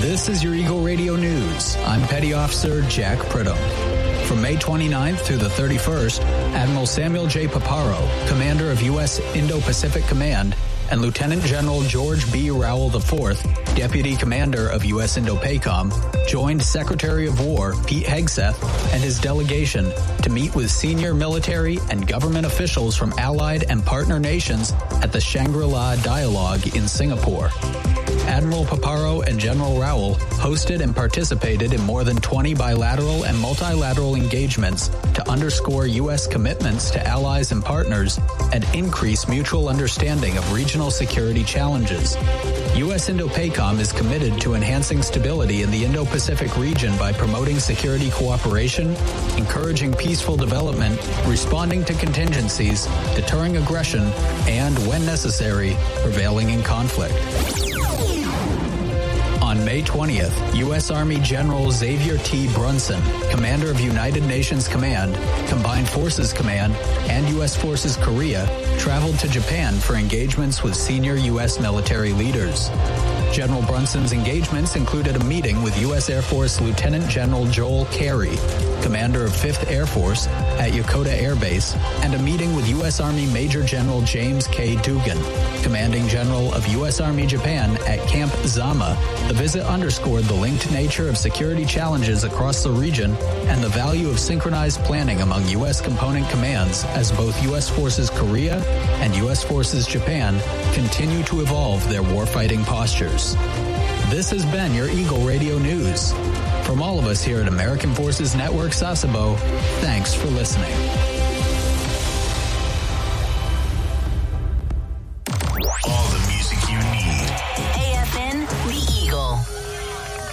This is your Eagle Radio News. I'm Petty Officer Jack Pridham. From May 29th through the 31st, Admiral Samuel J. Paparo, Commander of U.S. Indo-Pacific Command, and Lieutenant General George B. Rowell IV, Deputy Commander of U.S. Indo-PACOM, joined Secretary of War Pete Hegseth and his delegation to meet with senior military and government officials from allied and partner nations at the Shangri-La Dialogue in Singapore. Admiral Paparo and General Rowell hosted and participated in more than 20 bilateral and multilateral engagements to underscore U.S. commitments to allies and partners and increase mutual understanding of regional security challenges. U.S. Indo-PACOM is committed to enhancing stability in the Indo-Pacific region by promoting security cooperation, encouraging peaceful development, responding to contingencies, deterring aggression, and, when necessary, prevailing in conflict. On May 20th, U.S. Army General Xavier T. Brunson, Commander of United Nations Command, Combined Forces Command, and U.S. Forces Korea, traveled to Japan for engagements with senior U.S. military leaders. General Brunson's engagements included a meeting with U.S. Air Force Lieutenant General Joel Carey, Commander of 5th Air Force, at Yokota Air Base, and a meeting with U.S. Army Major General James K. Dugan, Commanding General of U.S. Army Japan, at Camp Zama. The visit underscored the linked nature of security challenges across the region and the value of synchronized planning among U.S. component commands as both U.S. Forces Korea and U.S. Forces Japan continue to evolve their warfighting postures. This has been your Eagle Radio News. From all of us here at American Forces Network Sasebo, thanks for listening.